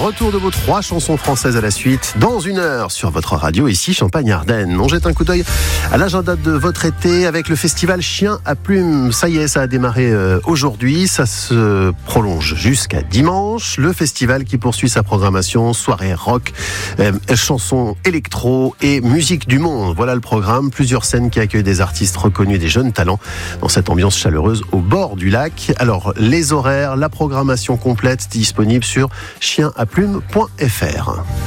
Retour de vos 3 chansons françaises à la suite dans 1 heure sur votre radio ici Champagne-Ardenne. On jette un coup d'œil à l'agenda de votre été avec le festival Chien à Plumes. Ça y est, ça a démarré aujourd'hui. Ça se prolonge jusqu'à dimanche. Le festival qui poursuit sa programmation, soirée rock, chansons électro et musique du monde. Voilà le programme. Plusieurs scènes qui accueillent des artistes reconnus, des jeunes talents dans cette ambiance chaleureuse au bord du lac. Alors, les horaires, la programmation complète disponible sur chienaplume.fr.